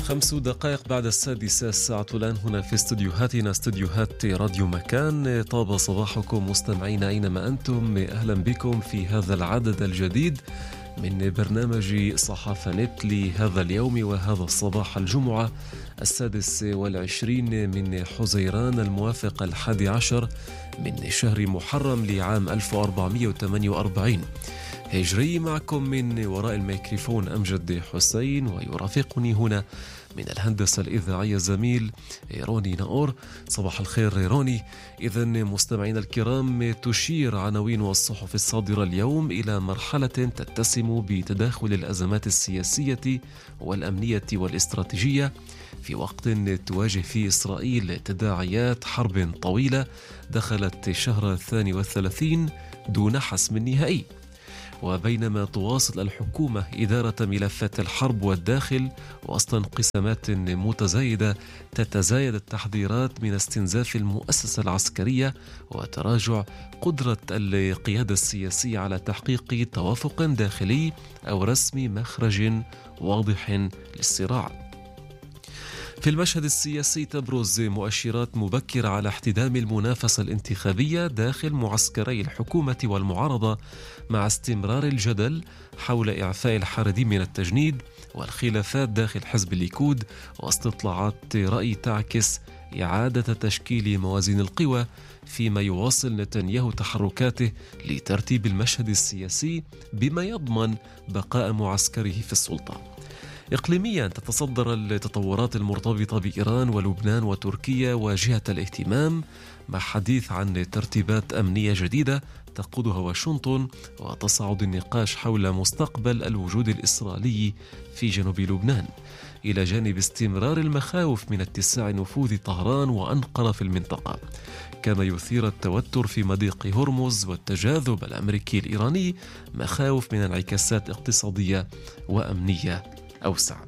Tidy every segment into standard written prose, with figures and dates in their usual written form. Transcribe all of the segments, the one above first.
5 دقائق بعد 6 الساعة الآن هنا في استديوهاتنا استديوهات راديو مكان. طاب صباحكم مستمعين أينما أنتم، أهلا بكم في هذا العدد الجديد من برنامج صحافة نت لهذا اليوم وهذا الصباح الجمعة 26 من حزيران الموافق 11 من شهر محرم لعام 1448 هجري. معكم من وراء الميكروفون أمجد حسين، ويرافقني هنا من الهندسة الإذاعية زميل روني ناور. صباح الخير روني. إذن مستمعين الكرام، تشير عناوين والصحف الصادرة اليوم إلى مرحلة تتسم بتداخل الأزمات السياسية والأمنية والاستراتيجية في وقت تواجه فيه إسرائيل تداعيات حرب طويلة دخلت شهر 32 دون حسم نهائي. وبينما تواصل الحكومة إدارة ملفات الحرب والداخل وسط انقسامات متزايدة، تتزايد التحذيرات من استنزاف المؤسسة العسكرية وتراجع قدرة القيادة السياسية على تحقيق توافق داخلي أو رسم مخرج واضح للصراع. في المشهد السياسي تبرز مؤشرات مبكرة على احتدام المنافسة الانتخابية داخل معسكري الحكومة والمعارضة، مع استمرار الجدل حول إعفاء الحريديم من التجنيد والخلافات داخل حزب الليكود واستطلاعات رأي تعكس إعادة تشكيل موازين القوى، فيما يواصل نتنياهو تحركاته لترتيب المشهد السياسي بما يضمن بقاء معسكره في السلطة. إقليميا تتصدر التطورات المرتبطة بإيران ولبنان وتركيا واجهة الاهتمام، مع حديث عن ترتيبات أمنية جديدة تقودها واشنطن وتصعد النقاش حول مستقبل الوجود الإسرائيلي في جنوب لبنان، إلى جانب استمرار المخاوف من اتساع نفوذ طهران وأنقرة في المنطقة. كما يثير التوتر في مضيق هرمز والتجاذب الأمريكي الإيراني مخاوف من انعكاسات اقتصادية وأمنية أوسع.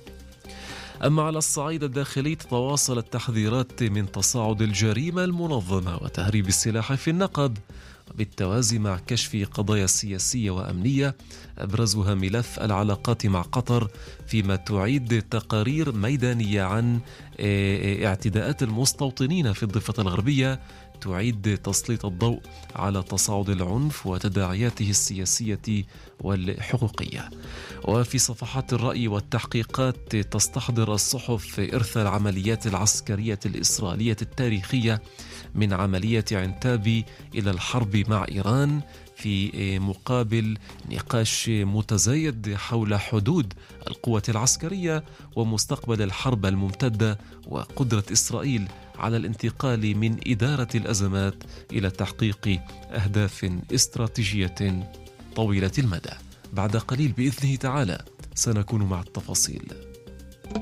أما على الصعيد الداخلي تتواصل التحذيرات من تصاعد الجريمة المنظمة وتهريب السلاح في النقب، بالتوازي مع كشف قضايا سياسية وأمنية أبرزها ملف العلاقات مع قطر، فيما تعيد تقارير ميدانية عن اعتداءات المستوطنين في الضفة الغربية تعيد تسليط الضوء على تصاعد العنف وتداعياته السياسية والحقوقية. وفي صفحات الرأي والتحقيقات تستحضر الصحف إرث العمليات العسكرية الإسرائيلية التاريخية من عملية عنتاب إلى الحرب مع إيران، في مقابل نقاش متزايد حول حدود القوة العسكرية ومستقبل الحرب الممتدة وقدرة إسرائيل على الانتقال من إدارة الأزمات إلى تحقيق أهداف استراتيجية طويلة المدى. بعد قليل بإذنه تعالى سنكون مع التفاصيل.